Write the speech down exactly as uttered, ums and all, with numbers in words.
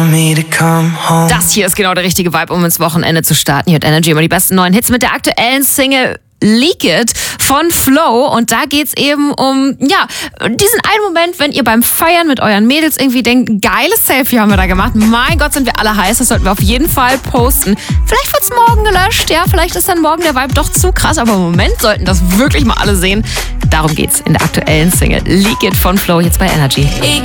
Das hier ist genau der richtige Vibe, um ins Wochenende zu starten. Hier hat Energy immer die besten neuen Hits mit der aktuellen Single Leak It von Flo. Und da geht's eben um, ja, diesen einen Moment, wenn ihr beim Feiern mit euren Mädels irgendwie denkt, geiles Selfie haben wir da gemacht. Mein Gott, sind wir alle heiß. Das sollten wir auf jeden Fall posten. Vielleicht wird's morgen gelöscht, ja, vielleicht ist dann morgen der Vibe doch zu krass. Aber im Moment sollten das wirklich mal alle sehen. Darum geht's in der aktuellen Single Leak It von Flo jetzt bei Energy.